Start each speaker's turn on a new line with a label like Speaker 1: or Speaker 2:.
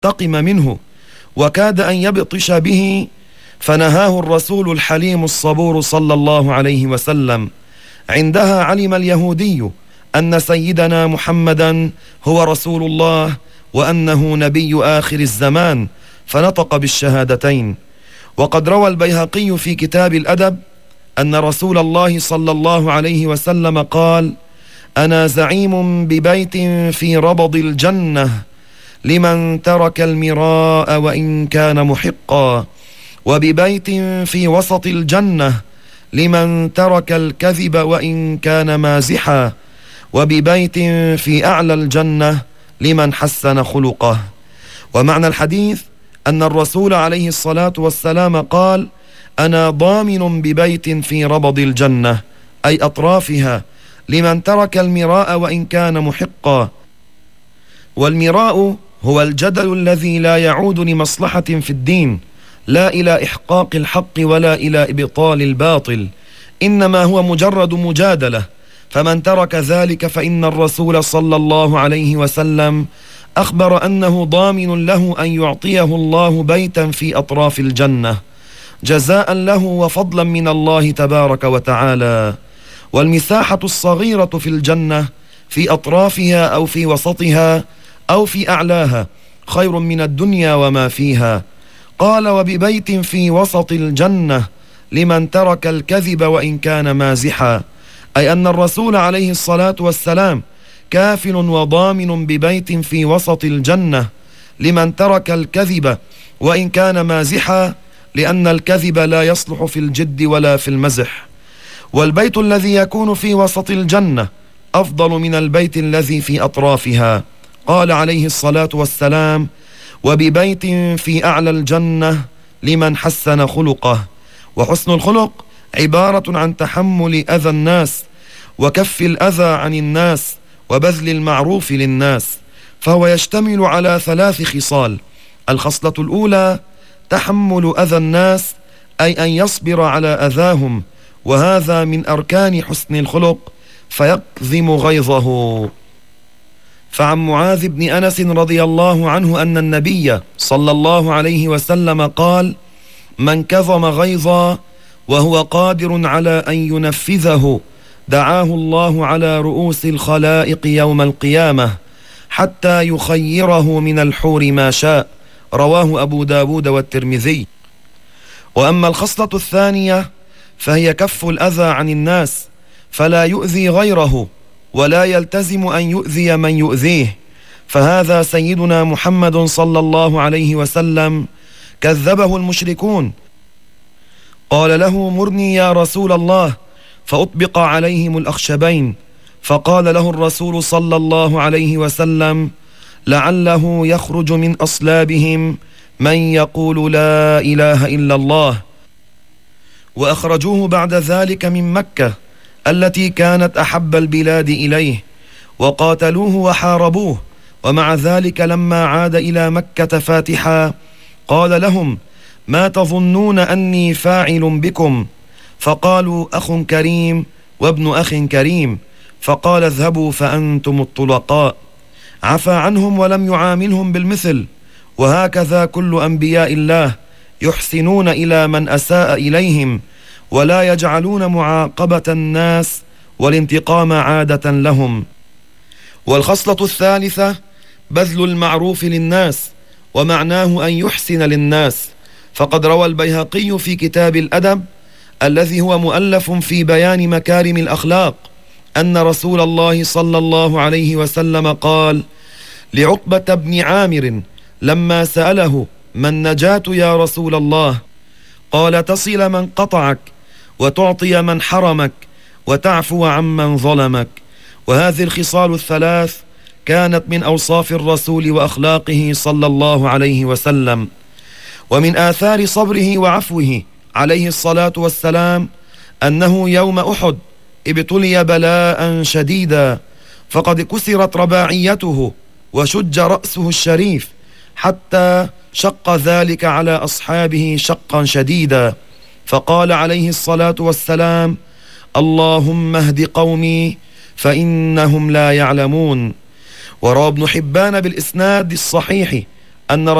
Speaker 1: ينتقم منه وكاد أن يبطش به، فنهاه الرسول الحليم الصبور صلى الله عليه وسلم. عندها علم اليهودي أن سيدنا محمدا هو رسول الله وأنه نبي آخر الزمان، فنطق بالشهادتين. وقد روى البيهقي في كتاب الأدب أن رسول الله صلى الله عليه وسلم قال: أنا زعيم ببيت في ربض الجنة لمن ترك المراء وإن كان محقا، وببيت في وسط الجنة لمن ترك الكذب وإن كان مازحا، وببيت في أعلى الجنة لمن حسن خلقه. ومعنى الحديث أن الرسول عليه الصلاة والسلام قال: أنا ضامن ببيت في ربض الجنة، أي أطرافها، لمن ترك المراء وإن كان محقا. والمراء هو الجدل الذي لا يعود لمصلحة في الدين، لا إلى إحقاق الحق ولا إلى إبطال الباطل، إنما هو مجرد مجادلة. فمن ترك ذلك فإن الرسول صلى الله عليه وسلم أخبر أنه ضامن له أن يعطيه الله بيتا في أطراف الجنة جزاء له وفضلا من الله تبارك وتعالى. والمساحة الصغيرة في الجنة في أطرافها أو في وسطها أو في أعلاها خير من الدنيا وما فيها. قال: وببيت في وسط الجنة لمن ترك الكذب وإن كان مازحا، أي أن الرسول عليه الصلاة والسلام كافل وضامن ببيت في وسط الجنة لمن ترك الكذب وإن كان مازحا، لأن الكذب لا يصلح في الجد ولا في المزح. والبيت الذي يكون في وسط الجنة أفضل من البيت الذي في أطرافها. قال عليه الصلاة والسلام: وببيت في أعلى الجنة لمن حسن خلقه. وحسن الخلق عبارة عن تحمل أذى الناس وكف الأذى عن الناس وبذل المعروف للناس، فهو يشتمل على 3 خصال. الخصلة الأولى تحمل أذى الناس، أي أن يصبر على أذاهم، وهذا من أركان حسن الخلق، فيكظم غيظه. فعن معاذ بن أنس رضي الله عنه أن النبي صلى الله عليه وسلم قال: من كظم غيظا وهو قادر على أن ينفذه دعاه الله على رؤوس الخلائق يوم القيامة حتى يخيره من الحور ما شاء. رواه أبو داود والترمذي. وأما الخصلة الثانية فهي كف الأذى عن الناس، فلا يؤذي غيره ولا يلتزم أن يؤذي من يؤذيه، فهذا سيدنا محمد صلى الله عليه وسلم كذبه المشركون. قال له: مرني يا رسول الله، فأطبق عليهم الأخشبين. فقال له الرسول صلى الله عليه وسلم: لعله يخرج من أصلابهم من يقول لا إله إلا الله. وأخرجوه بعد ذلك من مكة التي كانت أحب البلاد إليه، وقاتلوه وحاربوه. ومع ذلك لما عاد إلى مكة فاتحا قال لهم: ما تظنون أني فاعل بكم؟ فقالوا: أخ كريم وابن أخ كريم. فقال: اذهبوا فأنتم الطلقاء. عفى عنهم ولم يعاملهم بالمثل. وهكذا كل أنبياء الله يحسنون إلى من أساء إليهم، ولا يجعلون معاقبة الناس والانتقام عادة لهم. والخصلة الثالثة بذل المعروف للناس، ومعناه أن يحسن للناس. فقد روى البيهقي في كتاب الأدب الذي هو مؤلف في بيان مكارم الأخلاق أن رسول الله صلى الله عليه وسلم قال لعقبة بن عامر لما سأله: ما النجاة يا رسول الله؟ قال: تصل من قطعك، وتعطي من حرمك، وتعفو عمن ظلمك. وهذه الخصال الثلاث كانت من أوصاف الرسول وأخلاقه صلى الله عليه وسلم. ومن آثار صبره وعفوه عليه الصلاة والسلام أنه يوم أحد ابتلي بلاء شديدا، فقد كسرت رباعيته وشج رأسه الشريف، حتى شق ذلك على أصحابه شقا شديدا. فقال عليه الصلاة والسلام: اللهم اهد قومي فإنهم لا يعلمون. وروى ابن حبان بالإسناد الصحيح أن